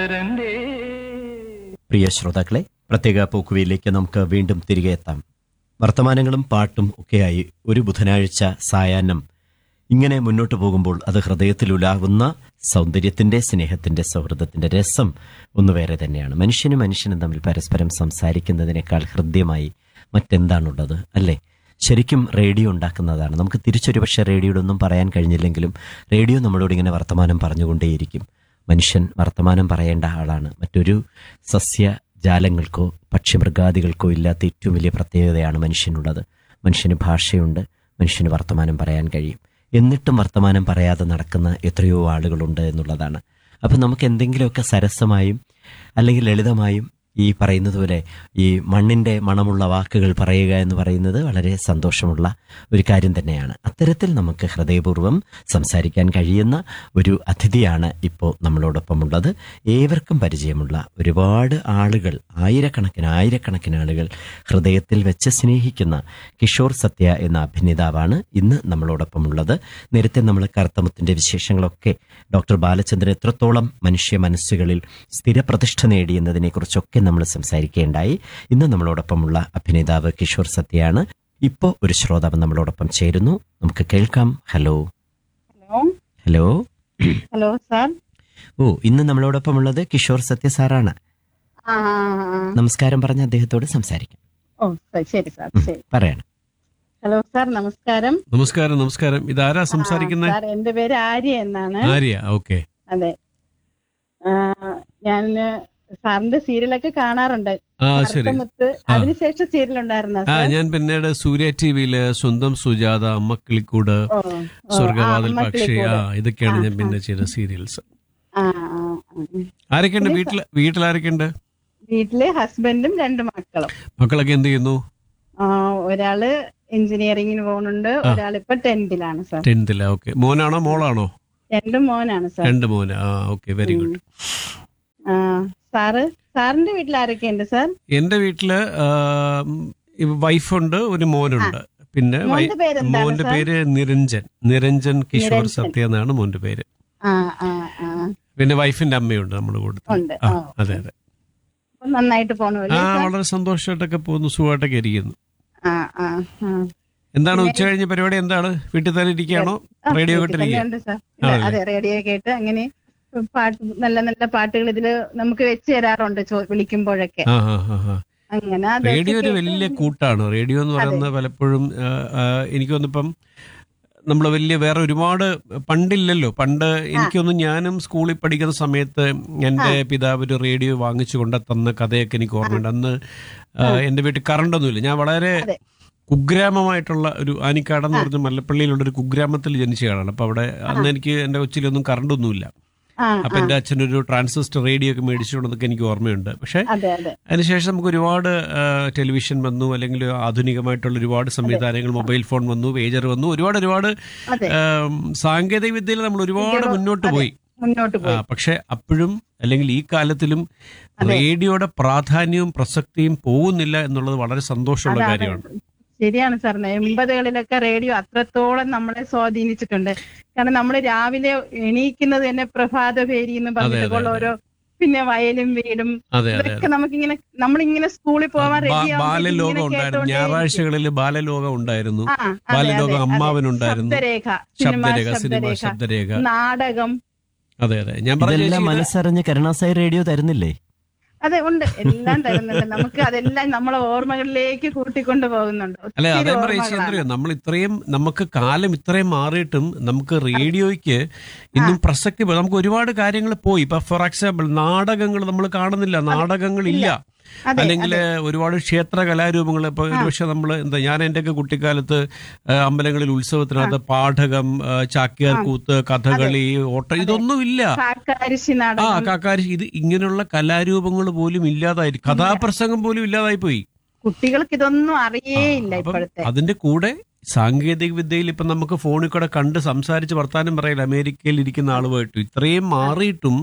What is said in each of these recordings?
പ്രിയ ശ്രോതാക്കളെ, പ്രത്യേക പോക്കുവയിലേക്ക് നമുക്ക് വീണ്ടും തിരികെ എത്താം. വർത്തമാനങ്ങളും പാട്ടും ഒക്കെയായി ഒരു ബുധനാഴ്ച സായാഹ്നം ഇങ്ങനെ മുന്നോട്ട് പോകുമ്പോൾ അത് ഹൃദയത്തിൽ ഉലാവുന്ന സൗന്ദര്യത്തിന്റെ, സ്നേഹത്തിന്റെ, സൗഹൃദത്തിന്റെ രസം ഒന്ന് വേറെ തന്നെയാണ്. മനുഷ്യനും മനുഷ്യനും തമ്മിൽ പരസ്പരം സംസാരിക്കുന്നതിനേക്കാൾ ഹൃദ്യമായി മറ്റെന്താണുള്ളത്, അല്ലേ? ശരിക്കും റേഡിയോ ഉണ്ടാക്കുന്നതാണ്. നമുക്ക് തിരിച്ചൊരു പക്ഷേ റേഡിയോടൊന്നും പറയാൻ കഴിഞ്ഞില്ലെങ്കിലും റേഡിയോ നമ്മളോട് ഇങ്ങനെ വർത്തമാനം പറഞ്ഞുകൊണ്ടേയിരിക്കും. മനുഷ്യൻ വർത്തമാനം പറയേണ്ട ആളാണ്. മറ്റൊരു സസ്യജാലങ്ങൾക്കോ പക്ഷിമൃഗാദികൾക്കോ ഇല്ലാത്ത ഏറ്റവും വലിയ പ്രത്യേകതയാണ് മനുഷ്യനുള്ളത്. മനുഷ്യന് ഭാഷയുണ്ട്, മനുഷ്യന് വർത്തമാനം പറയാൻ കഴിയും. എന്നിട്ടും വർത്തമാനം പറയാതെ നടക്കുന്ന എത്രയോ ആളുകളുണ്ട് എന്നുള്ളതാണ്. അപ്പം നമുക്ക് എന്തെങ്കിലുമൊക്കെ സരസമായും അല്ലെങ്കിൽ ലളിതമായും ഈ പറയുന്നത് പോലെ ഈ മണ്ണിൻ്റെ മണമുള്ള വാക്കുകൾ പറയുക എന്ന് പറയുന്നത് വളരെ സന്തോഷമുള്ള ഒരു കാര്യം തന്നെയാണ്. അത്തരത്തിൽ നമുക്ക് ഹൃദയപൂർവ്വം സംസാരിക്കാൻ കഴിയുന്ന ഒരു അതിഥിയാണ് ഇപ്പോൾ നമ്മളോടൊപ്പമുള്ളത്. ഏവർക്കും പരിചയമുള്ള ഒരുപാട് ആളുകൾ, ആയിരക്കണക്കിന് ആളുകൾ ഹൃദയത്തിൽ വെച്ച് സ്നേഹിക്കുന്ന കിഷോർ സത്യ എന്ന അഭിനേതാവാണ് ഇന്ന് നമ്മളോടൊപ്പമുള്ളത്. നേരത്തെ നമ്മൾ കറുത്തമുത്തിൻ്റെ വിശേഷങ്ങളൊക്കെ, ഡോക്ടർ ബാലചന്ദ്രൻ എത്രത്തോളം മനുഷ്യ മനസ്സുകളിൽ സ്ഥിരപ്രതിഷ്ഠ നേടി എന്നതിനെക്കുറിച്ചൊക്കെ നമ്മൾ സംസാരിക്കുകയുണ്ടായി. ഇന്ന് നമ്മളോടൊപ്പമുള്ള അഭിനേതാവ് കിഷോർ സത്യയാണ്. ഇപ്പോൾ ഒരു ശ്രോതാവ് നമ്മളോടൊപ്പം ചേരുന്നു, നമുക്ക് കേൾക്കാം. Hello hello hello sir. ഓ, ഇന്ന് നമ്മളോടൊപ്പമുള്ളത് കിഷോർ സത്യ സാറാണ്. നമസ്കാരം പറഞ്ഞ അദ്ദേഹത്തോട് സംസാരിക്കാം. ഓ ശരി സാർ, ശരി. പറയണം. ഹലോ സാർ, നമസ്കാരം. നമസ്കാരം. നമസ്കാരം. ഇതാരാ സംസാരിക്കുന്നത്? സാർ, എന്റെ പേര് ആര്യ എന്നാണ്. ആര്യ, ഓക്കെ. അതെ, ഞാൻ സാറിന്റെ സീരിയലൊക്കെ കാണാറുണ്ട്. ശരി. അതിനുശേഷം സീരിയൽ ഉണ്ടായിരുന്ന ഞാൻ പിന്നീട് സൂര്യ ടിവിയില് സ്വന്തം സുജാത, അമ്മക്കിളിക്കൂട്, സ്വർഗവാതിൽ പക്ഷി, ഇതൊക്കെയാണ് ഞാൻ പിന്നെ ചെയ്ത സീരിയൽസ്. ആരൊക്കെയുണ്ട് വീട്ടിലാരൊക്കെയുണ്ട്? വീട്ടില് ഹസ്ബൻഡും 2 മക്കളും. മക്കളൊക്കെ എന്ത് ചെയ്യുന്നു? ഒരാള് എഞ്ചിനീയറിംഗിന് പോകുന്നുണ്ട്, ഒരാളിപ്പോ 10th-ലാണ് സാർ. 10th-ലാ, ഓക്കെ. മോനാണോ മോളാണോ? 2 മോനാണ് സാർ. 2 മോന്. Okay, very good. സാറിന്റെ വീട്ടിൽ ആരൊക്കെയുണ്ട് സാർ? എന്റെ വീട്ടില് വൈഫുണ്ട്, ഒരു മോനുണ്ട്. പിന്നെ മോന്റെ പേര് നിരഞ്ജൻ കിഷോർ സത്യ എന്നാണ് മോന്റെ പേര്. പിന്നെ വൈഫിന്റെ അമ്മയുണ്ട് നമ്മുടെ കൂടെ. അതെ അതെ. നന്നായിട്ട് പോകുന്നു. വളരെ സന്തോഷമായിട്ടൊക്കെ പോകുന്നു, സുഖമായിട്ടൊക്കെ ഇരിക്കുന്നു. എന്താണ് ഉച്ച കഴിഞ്ഞ പരിപാടി? എന്താണ്, വീട്ടിൽ തന്നെ ഇരിക്കുകയാണോ? റേഡിയോ കേട്ടിരിക്കുക? അതെ, റേഡിയോ കേട്ട് അങ്ങനെ പാട്ട്, നല്ല നല്ല പാട്ടുകൾ ഇതില് നമുക്ക് വെച്ച് തരാറുണ്ട് വിളിക്കുമ്പോഴൊക്കെ. അങ്ങനെ റേഡിയോ ഒരു വലിയ കൂട്ടാണ്. റേഡിയോ എന്ന് പറയുന്നത് പലപ്പോഴും എനിക്ക് തോന്നിപ്പം നമ്മൾ വലിയ വേറെ ഒരുപാട് പണ്ടില്ലല്ലോ. പണ്ട് എനിക്കൊന്നും, ഞാനും സ്കൂളിൽ പഠിക്കുന്ന സമയത്ത് എൻ്റെ പിതാവ് ഒരു റേഡിയോ വാങ്ങിച്ചു കൊണ്ട് തന്ന കഥയൊക്കെ എനിക്ക് ഓർമ്മയുണ്ട്. അന്ന് എൻ്റെ വീട്ടിൽ കറണ്ടൊന്നുമില്ല. ഞാൻ വളരെ കുഗ്രാമമായിട്ടുള്ള ഒരു ആനിക്കാട് എന്ന് പറഞ്ഞ മല്ലപ്പള്ളിയിലുള്ള ഒരു കുഗ്രാമത്തിൽ ജനിച്ച ആളാണ്. അപ്പൊ അവിടെ അന്ന് എനിക്ക് എൻ്റെ കൊച്ചിലൊന്നും കറണ്ടൊന്നുമില്ല. അപ്പൊ എന്റെ അച്ഛനൊരു ട്രാൻസിസ്റ്റർ റേഡിയോ ഒക്കെ മേടിച്ചുകൊണ്ടതൊക്കെ എനിക്ക് ഓർമ്മയുണ്ട്. പക്ഷെ അതിനുശേഷം നമുക്ക് ഒരുപാട് ടെലിവിഷൻ വന്നു, അല്ലെങ്കിൽ ആധുനികമായിട്ടുള്ള ഒരുപാട് സംവിധാനങ്ങൾ, മൊബൈൽ ഫോൺ വന്നു, പേജർ വന്നു, ഒരുപാട് സാങ്കേതിക വിദ്യയിൽ നമ്മൾ ഒരുപാട് മുന്നോട്ട് പോയി. പക്ഷെ അപ്പോഴും, അല്ലെങ്കിൽ ഈ കാലത്തിലും റേഡിയോയുടെ പ്രാധാന്യവും പ്രസക്തിയും പോകുന്നില്ല എന്നുള്ളത് വളരെ സന്തോഷമുള്ള കാര്യമാണ്. ശരിയാണ് സാർ. 80-കളിലൊക്കെ റേഡിയോ അത്രത്തോളം നമ്മളെ സ്വാധീനിച്ചിട്ടുണ്ട്. കാരണം നമ്മൾ രാവിലെ എണീക്കുന്നത് തന്നെ പ്രഭാത പേരി എന്ന് പറഞ്ഞിട്ടുള്ള ഓരോ, പിന്നെ വയലും വീടും ഇതൊക്കെ നമുക്കിങ്ങനെ, നമ്മളിങ്ങനെ സ്കൂളിൽ പോവാൻ ബാലലോകം ഉണ്ടായിരുന്നു. ഞായറാഴ്ചകളിൽ ബാലലോകം ഉണ്ടായിരുന്നു. ബാലലോകം അമ്മാവനുണ്ടായിരുന്നു. സിനിമ ശബ്ദരേഖ, നാടകം. അതെ അതെ. ഞാൻ പറഞ്ഞ മനസ്സറിഞ്ഞ് കരുണാസായി റേഡിയോ തരുന്നില്ലേ? അതെ, ഉണ്ട്, എല്ലാം തരുന്നുണ്ട് നമുക്ക്. അതെല്ലാം നമ്മളെ ഓർമ്മകളിലേക്ക് കൂട്ടിക്കൊണ്ടു പോകുന്നുണ്ട്. അല്ലെ, അതേ പറയുക. നമ്മൾ ഇത്രയും, നമുക്ക് കാലം ഇത്രയും മാറിയിട്ടും നമുക്ക് റേഡിയോയ്ക്ക് ഇന്നും പ്രസക്തി. നമുക്ക് ഒരുപാട് കാര്യങ്ങൾ പോയി. ഇപ്പൊ ഫോർ എക്സാമ്പിൾ, നാടകങ്ങൾ നമ്മൾ കാണുന്നില്ല, നാടകങ്ങളില്ല. അല്ലെങ്കിൽ ഒരുപാട് ക്ഷേത്ര കലാരൂപങ്ങൾ. ഇപ്പൊ ഒരുപക്ഷെ നമ്മൾ ഞാൻ എന്റെയൊക്കെ കുട്ടിക്കാലത്ത് അമ്പലങ്ങളിൽ ഉത്സവത്തിനകത്ത് പാഠകം, ചാക്യാർ കൂത്ത്, കഥകളി, ഓട്ടം, ഇതൊന്നും ഇല്ല. കാക്കാരിശി, ഇത് ഇങ്ങനെയുള്ള കലാരൂപങ്ങൾ പോലും ഇല്ലാതായി, കഥാപ്രസംഗം പോലും ഇല്ലാതായി പോയി. കുട്ടികൾക്ക് ഇതൊന്നും അറിയേയില്ല. അതിന്റെ കൂടെ സാങ്കേതിക വിദ്യയിൽ ഇപ്പം നമുക്ക് ഫോണിൽ കൂടെ കണ്ട് സംസാരിച്ച് വർത്താനം പറയില്ല. അമേരിക്കയിൽ ഇരിക്കുന്ന ആളുമായിട്ട് ഇത്രയും മാറിയിട്ടും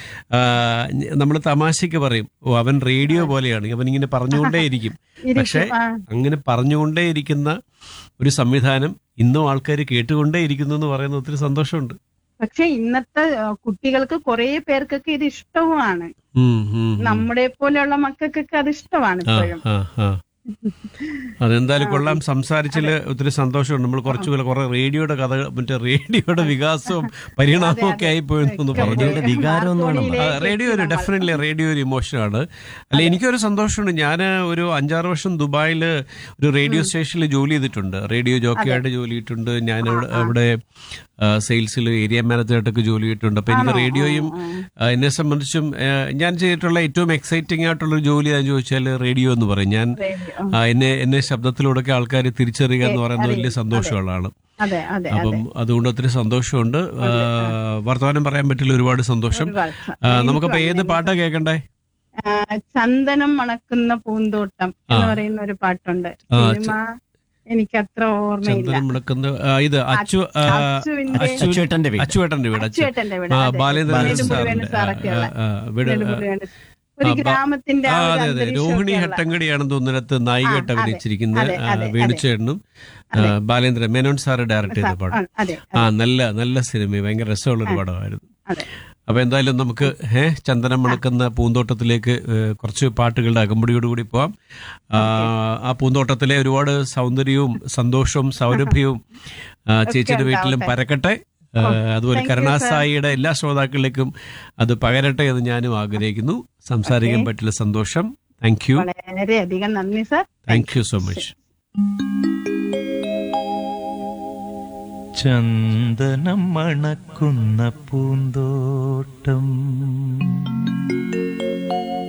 നമ്മൾ തമാശയ്ക്ക് പറയും, ഓ അവൻ റേഡിയോ പോലെയാണ്, അവൻ ഇങ്ങനെ പറഞ്ഞുകൊണ്ടേയിരിക്കും. പക്ഷെ അങ്ങനെ പറഞ്ഞുകൊണ്ടേയിരിക്കുന്ന ഒരു സംവിധാനം ഇന്നും ആൾക്കാർ കേട്ടുകൊണ്ടേയിരിക്കുന്നു എന്ന് പറയുന്നത് ഒത്തിരി സന്തോഷമുണ്ട്. പക്ഷെ ഇന്നത്തെ കുട്ടികൾക്ക് കുറെ പേർക്കൊക്കെ ഇത് ഇഷ്ടവുമാണ്. നമ്മുടെ പോലെയുള്ള മക്കൾക്കൊക്കെ അത് ഇഷ്ടമാണ് ഇപ്പോഴും. അതെന്തായാലും കൊള്ളാം. സംസാരിച്ചില് ഒത്തിരി സന്തോഷമുണ്ട്. നമ്മൾ കുറെ റേഡിയോയുടെ കഥ, മറ്റേ റേഡിയോയുടെ വികാസവും പരിണാമവും ഒക്കെ ആയിപ്പോയെന്ന് പറഞ്ഞു. റേഡിയോ ഒരു ഡെഫിനറ്റ്ലി റേഡിയോ ഒരു ഇമോഷനാണ്. അല്ല, എനിക്കൊരു സന്തോഷമുണ്ട്. ഞാൻ ഒരു 5-6 വർഷം ദുബായിൽ ഒരു റേഡിയോ സ്റ്റേഷനിൽ ജോലി ചെയ്തിട്ടുണ്ട്. റേഡിയോ ജോക്കിയായിട്ട് ജോലി ചെയ്തിട്ടുണ്ട്. ഞാൻ അവിടെ സെയിൽസിൽ ഏരിയ മാനേജറായിട്ടൊക്കെ ജോലി ചെയ്തിട്ടുണ്ട്. അപ്പൊ എനിക്ക് റേഡിയോയും എന്നെ സംബന്ധിച്ചും ഞാൻ ചെയ്തിട്ടുള്ള ഏറ്റവും എക്സൈറ്റിംഗ് ആയിട്ടുള്ള ഒരു ജോലി എന്ന് ചോദിച്ചാൽ റേഡിയോ എന്ന് പറയും. ഞാൻ എന്നെ ശബ്ദത്തിലൂടെയൊക്കെ ആൾക്കാർ തിരിച്ചറിയുക എന്ന് പറയുന്നത് വലിയ സന്തോഷമുള്ളതാണ്. അപ്പം അതുകൊണ്ട് ഒത്തിരി സന്തോഷമുണ്ട്. വർത്തമാനം പറയാൻ പറ്റില്ല, ഒരുപാട് സന്തോഷം. നമുക്കപ്പോ ഏത് പാട്ടാ കേൾക്കണ്ടേ? ചന്ദനം മണക്കുന്ന പൂന്തോട്ടം എന്ന് പറയുന്ന ഒരു പാട്ടുണ്ട്. എനിക്കത്ര ഓർമ്മയില്ല. ഇത് അച്ചുവേട്ടന്റെ വീട്, ബാലേന്ദ്രൻ ഒരു ഗ്രാമത്തിന്റെ. അതെ, രോഹിണി ഹട്ടങ്കടിയാണെന്ന് തോന്നുന്നിടത്ത് നായികയായിട്ട് അഭിനയിച്ചിരിക്കുന്നത് വേണുചേട്ടനും ബാലേന്ദ്രൻ മേനോൻ സാറ് ഡയറക്ട് ചെയ്ത പാടം. നല്ല സിനിമ, ഭയങ്കര രസമുള്ള ഒരു പടമായിരുന്നു. അപ്പൊ എന്തായാലും നമുക്ക് ചന്ദനം മണക്കുന്ന പൂന്തോട്ടത്തിലേക്ക് കുറച്ച് പാട്ടുകളുടെ അകമ്പടിയോടുകൂടി പോവാം. ആ പൂന്തോട്ടത്തിലെ ഒരുപാട് സൗന്ദര്യവും സന്തോഷവും സൗരഭ്യവും ചേച്ചിയുടെ വീട്ടിലും പരക്കട്ടെ. അതുപോലെ കരുണാസായിയുടെ എല്ലാ ശ്രോതാക്കളിലേക്കും അത് പകരട്ടെ എന്ന് ഞാനും ആഗ്രഹിക്കുന്നു. സംസാരിക്കാൻ പറ്റില്ല, സന്തോഷം. താങ്ക് യു, വളരെയധികം നന്ദി sir. Thank you so much. ചന്ദനം മണക്കുന്ന പൂന്തോട്ടം